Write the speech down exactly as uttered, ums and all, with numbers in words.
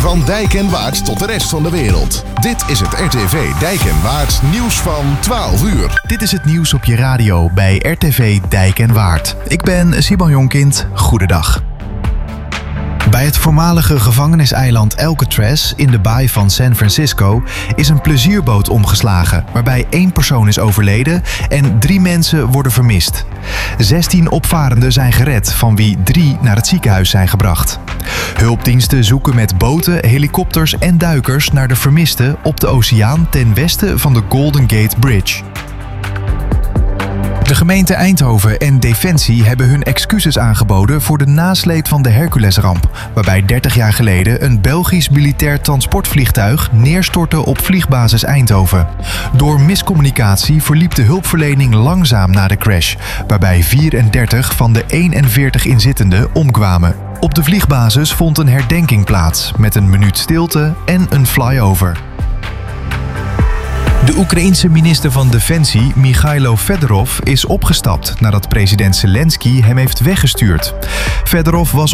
Van Dijk en Waard tot de rest van de wereld. Dit is het R T V Dijk en Waard nieuws van twaalf uur. Dit is het nieuws op je radio bij R T V Dijk en Waard. Ik ben Simon Jonkind. Goedendag. Bij het voormalige gevangeniseiland Alcatraz in de baai van San Francisco is een plezierboot omgeslagen, waarbij één persoon is overleden en drie mensen worden vermist. zestien opvarenden zijn gered, van wie drie naar het ziekenhuis zijn gebracht. Hulpdiensten zoeken met boten, helikopters en duikers naar de vermisten op de oceaan ten westen van de Golden Gate Bridge. De gemeente Eindhoven en Defensie hebben hun excuses aangeboden voor de nasleep van de Herculesramp, waarbij dertig jaar geleden een Belgisch militair transportvliegtuig neerstortte op vliegbasis Eindhoven. Door miscommunicatie verliep de hulpverlening langzaam na de crash, waarbij vierendertig van de eenenveertig inzittenden omkwamen. Op de vliegbasis vond een herdenking plaats met een minuut stilte en een flyover. De Oekraïense minister van Defensie, Michailo Fedorov, is opgestapt nadat president Zelensky hem heeft weggestuurd. Fedorov was